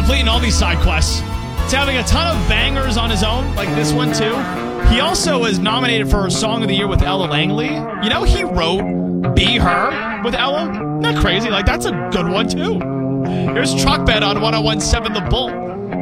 completing all these side quests. He's having a ton of bangers on his own, like this one too. He also was nominated for Song of the Year with Ella Langley. You know, he wrote Be Her with Ella. Isn't that crazy? Like, that's a good one too. Here's Truck Bed on 101.7 The Bull.